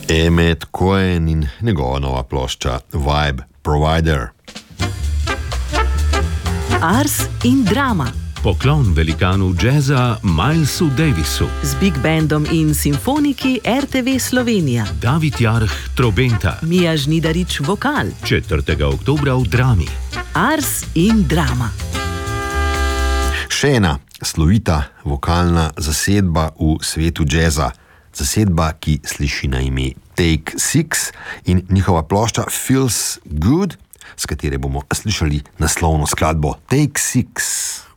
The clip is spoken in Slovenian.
Emmet Cohen in njegova nova plošča Vibe Provider. Ars in drama. Poklon velikanu džeza Milesu Davisu. Z Big Bandom in simfoniki RTV Slovenija. David Jarh trobenta. Mija Žnidarič vokal. 4. oktobra v Drami. Ars in drama. Še ena slovita vokalna zasedba v svetu džeza. Zasedba, ki sliši na ime Take Six in njihova plošča Feels Good, s katere bomo slišali naslovno skladbo Take Six.